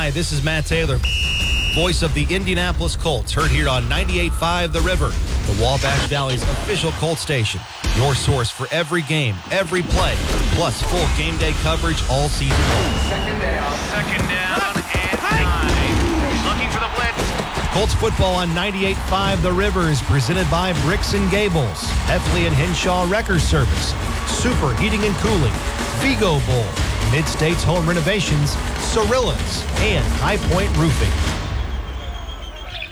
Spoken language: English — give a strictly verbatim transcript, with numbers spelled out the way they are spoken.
Hi, this is Matt Taylor, voice of the Indianapolis Colts, heard here on ninety-eight point five The River, the Wabash Valley's official Colts station. Your source for every game, every play, plus full game day coverage all season long. Second down. Second down and nine. Looking for the blitz. Colts football on ninety-eight point five The River is presented by Bricks and Gables, Heffley and Henshaw Wrecker Service, Super Heating and Cooling, Vigo Bowl, Mid-States Home Renovations, Cirillas, and High Point Roofing.